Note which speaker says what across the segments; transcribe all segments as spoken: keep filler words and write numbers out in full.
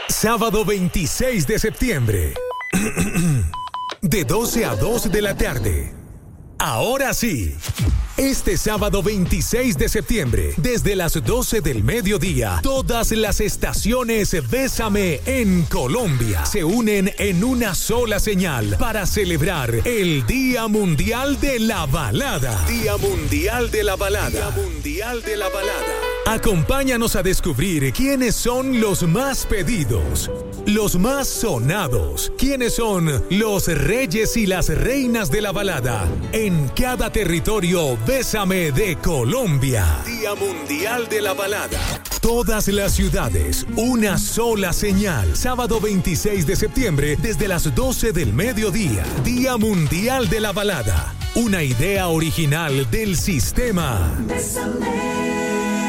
Speaker 1: Sábado veintiséis de septiembre. De doce a dos de la tarde. Ahora sí. Este sábado veintiséis de septiembre, desde las doce del mediodía, todas las estaciones Bésame en Colombia se unen en una sola señal para celebrar el Día Mundial de la Balada. Día Mundial de la Balada. Día Mundial de la Balada. Acompáñanos a descubrir quiénes son los más pedidos, los más sonados, quiénes son los reyes y las reinas de la balada en cada territorio Bésame de Colombia. Día Mundial de la Balada. Todas las ciudades, una sola señal. Sábado veintiséis de septiembre desde las doce del mediodía. Día Mundial de la Balada. Una idea original del sistema. Bésame.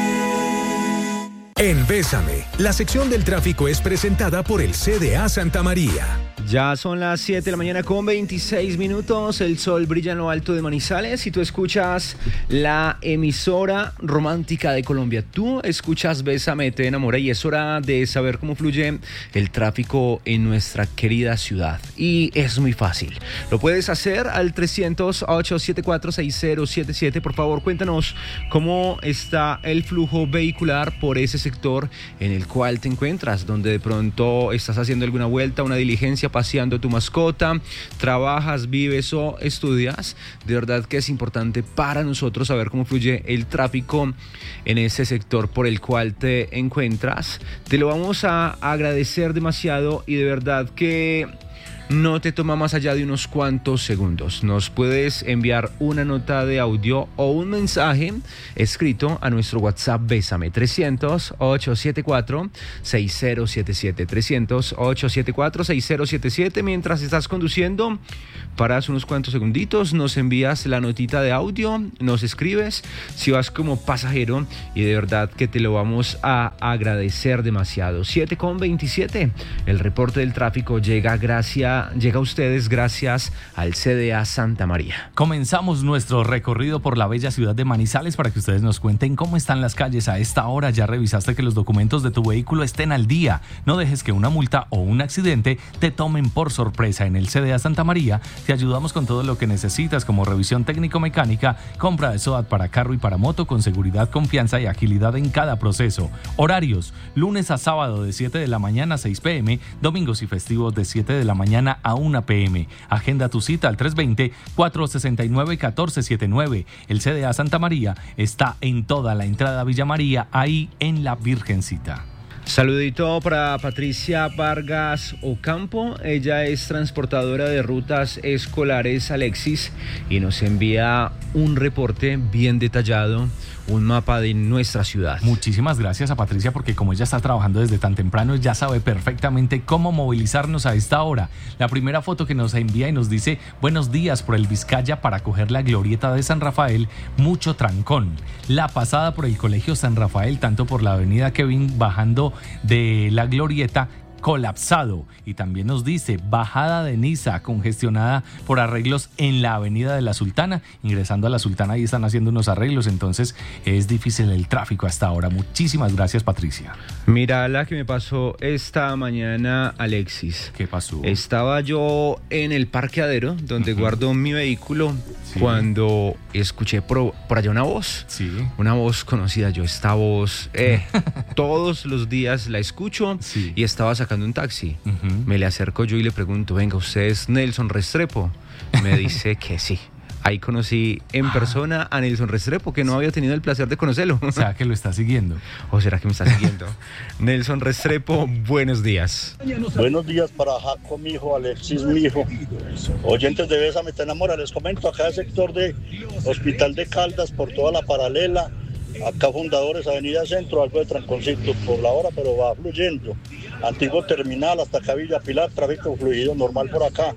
Speaker 1: En Bésame, la sección del tráfico es presentada por el C D A Santa María.
Speaker 2: Ya son las siete de la mañana con veintiséis minutos, el sol brilla en lo alto de Manizales y tú escuchas la emisora romántica de Colombia. Tú escuchas Bésame, te enamora y es hora de saber cómo fluye el tráfico en nuestra querida ciudad. Y es muy fácil, lo puedes hacer al trescientos, ochocientos setenta y cuatro, sesenta setenta y siete. Por favor, cuéntanos cómo está el flujo vehicular por ese sector en el cual te encuentras, donde de pronto estás haciendo alguna vuelta, una diligencia, paseando tu mascota, trabajas, vives o estudias. De verdad que es importante para nosotros saber cómo fluye el tráfico en ese sector por el cual te encuentras. Te lo vamos a agradecer demasiado y de verdad que no te toma más allá de unos cuantos segundos. Nos puedes enviar una nota de audio o un mensaje escrito a nuestro WhatsApp Bésame trescientos, ochocientos setenta y cuatro, sesenta setenta y siete trescientos, ochocientos setenta y cuatro, sesenta setenta y siete. Mientras estás conduciendo, paras unos cuantos segunditos, nos envías la notita de audio, nos escribes si vas como pasajero y de verdad que te lo vamos a agradecer demasiado. siete con veintisiete. El reporte del tráfico llega gracias Llega a ustedes gracias al C D A Santa María.
Speaker 3: Comenzamos nuestro recorrido por la bella ciudad de Manizales para que ustedes nos cuenten cómo están las calles a esta hora. ¿Ya revisaste que los documentos de tu vehículo estén al día? No dejes que una multa o un accidente te tomen por sorpresa. En el C D A Santa María te ayudamos con todo lo que necesitas, como revisión técnico-mecánica, compra de S O A T para carro y para moto con seguridad, confianza y agilidad en cada proceso. Horarios: lunes a sábado de siete de la mañana a seis pm, domingos y festivos de siete de la mañana a una pm. Agenda tu cita al tres dos cero, cuatro seis nueve, uno cuatro siete nueve. El C D A Santa María está en toda la entrada a Villa María, ahí en la Virgencita.
Speaker 2: Saludito para Patricia Vargas Ocampo. Ella es transportadora de rutas escolares Alexis y nos envía un reporte bien detallado, un mapa de nuestra ciudad.
Speaker 3: Muchísimas gracias a Patricia, porque como ella está trabajando desde tan temprano, ya sabe perfectamente cómo movilizarnos a esta hora. La primera foto que nos envía y nos dice: buenos días, por el Vizcaya para coger la glorieta de San Rafael, mucho trancón. La pasada por el Colegio San Rafael, tanto por la avenida Kevin bajando de la glorieta, colapsado. Y también nos dice: bajada de Niza congestionada por arreglos en la avenida de la Sultana. Ingresando a la Sultana, ahí están haciendo unos arreglos, entonces es difícil el tráfico hasta ahora. Muchísimas gracias, Patricia.
Speaker 2: Mira la que me pasó esta mañana, Alexis.
Speaker 3: ¿Qué pasó?
Speaker 2: Estaba yo en el parqueadero donde uh-huh. guardo mi vehículo, sí, cuando escuché por, por allá una voz.
Speaker 3: Sí.
Speaker 2: Una voz conocida. Yo esta voz eh, todos los días la escucho, sí, y estaba sacando un taxi. Uh-huh. Me le acerco yo y le pregunto: venga, ¿usted es Nelson Restrepo? Me dice que sí. Ahí conocí en persona a Nelson Restrepo, que no había tenido el placer de conocerlo.
Speaker 3: O sea, que lo está siguiendo.
Speaker 2: ¿O será que me está siguiendo? Nelson Restrepo, buenos días.
Speaker 4: Buenos días para Jaco, mi hijo, Alexis, mi hijo. Oyentes de Bésame te enamora, les comento, acá el sector de Hospital de Caldas, por toda la paralela, acá Fundadores, Avenida Centro, algo de tranconcito por la hora, pero va fluyendo. Antiguo terminal hasta acá Villa Pilar, tráfico fluido normal por acá.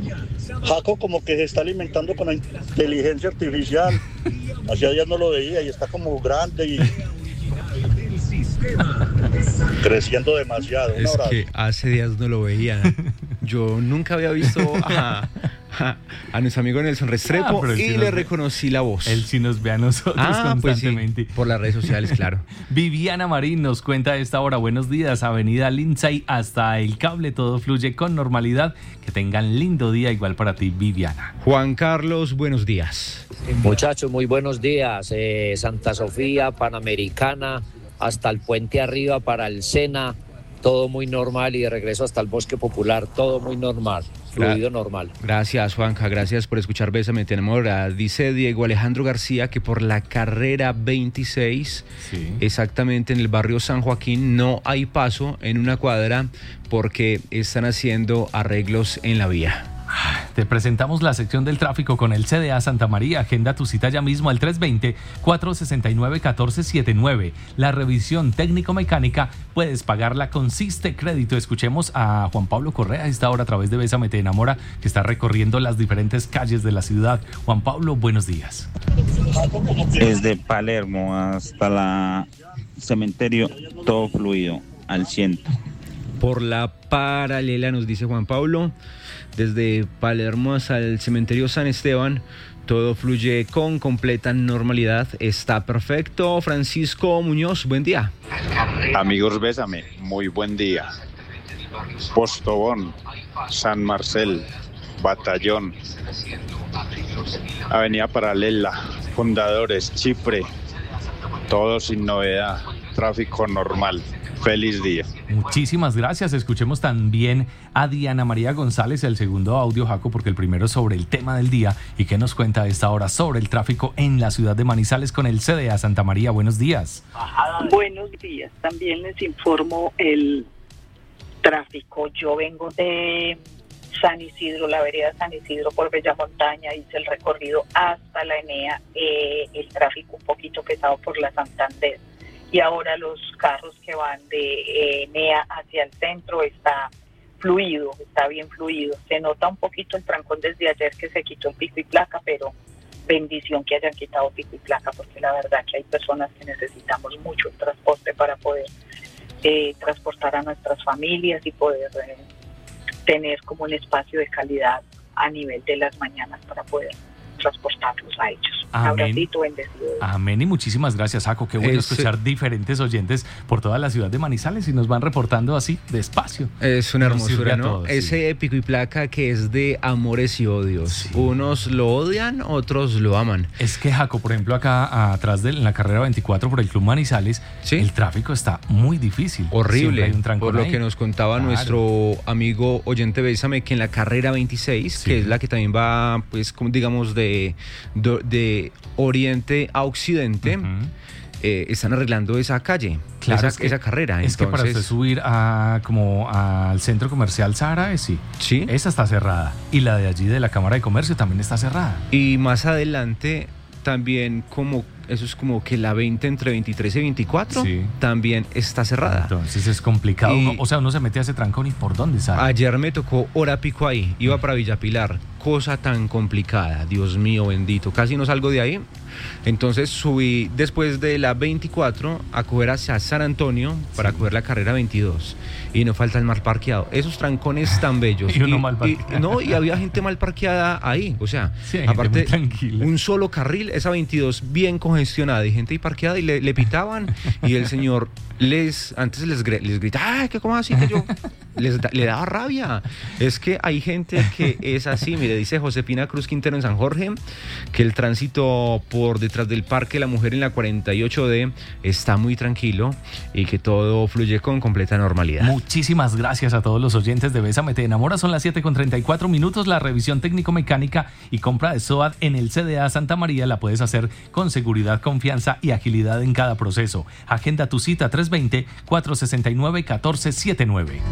Speaker 4: Jaco como que se está alimentando con la inteligencia artificial. Hacía días no lo veía y está como grande y creciendo demasiado.
Speaker 2: Es que hace días no lo veía. Yo nunca había visto a a nuestro amigo Nelson Restrepo
Speaker 3: ah,
Speaker 2: y
Speaker 3: sí
Speaker 2: le
Speaker 3: ve,
Speaker 2: reconocí la voz.
Speaker 3: Él sí nos ve a nosotros
Speaker 2: ah,
Speaker 3: constantemente.
Speaker 2: Pues sí, por las redes sociales, claro.
Speaker 3: Viviana Marín nos cuenta a esta hora. Buenos días, Avenida Lindsay hasta El Cable, todo fluye con normalidad. Que tengan lindo día, igual para ti, Viviana.
Speaker 2: Juan Carlos, buenos días.
Speaker 5: Muchachos, muy buenos días. Eh, Santa Sofía, Panamericana, hasta el puente arriba para el Sena, todo muy normal, y de regreso hasta el Bosque Popular, todo muy normal. Fluido normal.
Speaker 2: Gracias, Juanca, gracias por escuchar Bésame Te Enamora. Dice Diego Alejandro García que por la carrera veintiséis, sí, exactamente en el barrio San Joaquín, no hay paso en una cuadra porque están haciendo arreglos en la vía.
Speaker 3: Te presentamos la sección del tráfico con el C D A Santa María. Agenda tu cita ya mismo al tres veinte, cuatrocientos sesenta y nueve, catorce setenta y nueve. La revisión técnico-mecánica puedes pagarla con Siste Crédito. Escuchemos a Juan Pablo Correa a esta hora a través de Bésame Te Enamora, que está recorriendo las diferentes calles de la ciudad. Juan Pablo, buenos días.
Speaker 6: Desde Palermo hasta la cementerio, todo fluido al ciento.
Speaker 2: Por la paralela, nos dice Juan Pablo, desde Palermo hasta el cementerio San Esteban, todo fluye con completa normalidad. Está perfecto. Francisco Muñoz, buen día.
Speaker 7: Amigos, Bésame, muy buen día. Postobón, San Marcel, Batallón, Avenida Paralela, Fundadores, Chipre, todo sin novedad, tráfico normal. Feliz día.
Speaker 3: Muchísimas gracias. Escuchemos también a Diana María González, el segundo audio, Jaco, porque el primero es sobre el tema del día. ¿Y qué nos cuenta a esta hora sobre el tráfico en la ciudad de Manizales con el C D A Santa María? Buenos días.
Speaker 8: Buenos días. También les informo el tráfico. Yo vengo de San Isidro, la vereda San Isidro por Bella Montaña, hice el recorrido hasta la Enea, eh, el tráfico un poquito pesado por la Santander. Y ahora los carros que van de Enea hacia el centro está fluido, está bien fluido. Se nota un poquito el trancón desde ayer que se quitó el pico y placa, pero bendición que hayan quitado pico y placa, porque la verdad que hay personas que necesitamos mucho el transporte para poder eh, transportar a nuestras familias y poder eh, tener como un espacio de calidad a nivel de las mañanas para poder transportarlos a ellos.
Speaker 3: Amén.
Speaker 8: Abracito bendecido.
Speaker 3: Amén y muchísimas gracias, Jaco. Qué bueno es, escuchar diferentes oyentes por toda la ciudad de Manizales y nos van reportando así despacio.
Speaker 2: Es una hermosura, ¿no?
Speaker 3: Todos,
Speaker 2: Ese
Speaker 3: sí.
Speaker 2: pico y placa que es de amores y odios. Sí. Unos lo odian, otros lo aman.
Speaker 3: Es que, Jaco, por ejemplo, acá atrás de en la carrera veinticuatro por el Club Manizales, ¿sí?, el tráfico está muy difícil.
Speaker 2: Horrible.
Speaker 3: Hay un
Speaker 2: por lo
Speaker 3: ahí.
Speaker 2: que nos contaba claro. nuestro amigo oyente Bésame, que en la carrera veintiséis, sí, que es la que también va, pues, como digamos, de De, de oriente a occidente, uh-huh. eh, están arreglando esa calle,
Speaker 3: claro,
Speaker 2: esa,
Speaker 3: es que,
Speaker 2: esa carrera.
Speaker 3: Es
Speaker 2: Entonces,
Speaker 3: que para usted subir a, como al centro comercial Sahara, sí,
Speaker 2: sí,
Speaker 3: esa está cerrada. Y la de allí de la Cámara de Comercio también está cerrada.
Speaker 2: Y más adelante también como eso es como que la veinte entre veintitrés y veinticuatro, sí, también está cerrada.
Speaker 3: Entonces es complicado.
Speaker 2: Y,
Speaker 3: uno, o sea, uno se mete a ese trancón y ¿por dónde sale?
Speaker 2: Ayer me tocó hora pico ahí, iba para Villa Pilar. Cosa tan complicada, Dios mío bendito, casi no salgo de ahí. Entonces subí después de la veinticuatro a coger hacia San Antonio para sí. coger la carrera veintidós y no falta el mal parqueado. Esos trancones tan bellos.
Speaker 3: y uno
Speaker 2: y,
Speaker 3: mal parqueado.
Speaker 2: Y, no, y había gente mal parqueada ahí, o sea,
Speaker 3: sí,
Speaker 2: aparte un solo carril, esa veintidós bien congestionada y gente ahí parqueada y le, le pitaban y el señor les antes les, les gritaba, ay, ¿qué cómo así que yo? Les da, le daba rabia. Es que hay gente que es así. Mire, dice Josefina Cruz Quintero en San Jorge que el tránsito por detrás del Parque La Mujer en la cuarenta y ocho D está muy tranquilo y que todo fluye con completa normalidad.
Speaker 3: Muchísimas gracias a todos los oyentes de Bésame Te Enamora. Son las siete con treinta y cuatro minutos. La revisión técnico-mecánica y compra de S O A D en el C D A Santa María la puedes hacer con seguridad, confianza y agilidad en cada proceso. Agenda tu cita tres veinte, cuatrocientos sesenta y nueve, catorce setenta y nueve.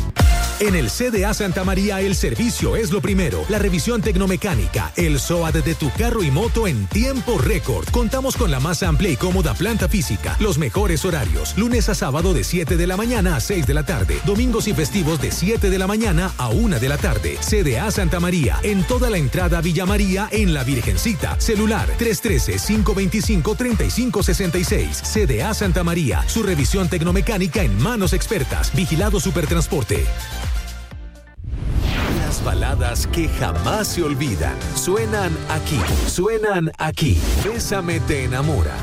Speaker 1: En el C D A Santa María el servicio es lo primero. La revisión tecnomecánica, el S O A D de tu carro y moto en tiempo récord. Contamos con la más amplia y cómoda planta física. Los mejores horarios. Lunes a sábado de siete de la mañana a seis de la tarde. Domingos y festivos de siete de la mañana a una de la tarde. C D A Santa María. En toda la entrada a Villa María en La Virgencita. Celular tres uno tres, cinco dos cinco, tres cinco seis seis. C D A Santa María. Su revisión tecnomecánica en manos expertas. Vigilado Supertransporte.
Speaker 9: Las
Speaker 1: Las baladas que jamás se olvidan suenan aquí, suenan aquí. Bésame te enamora.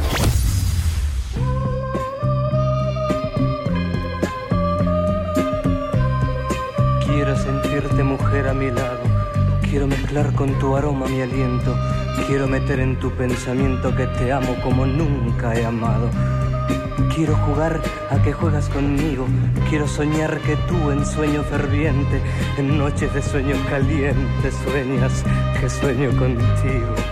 Speaker 9: Quiero sentirte mujer a mi lado, quiero mezclar con tu aroma mi aliento, quiero meter en tu pensamiento que te amo como nunca he amado. Quiero jugar a que juegas conmigo, quiero soñar que tú en sueño ferviente, en noches de sueños calientes sueñas que sueño contigo.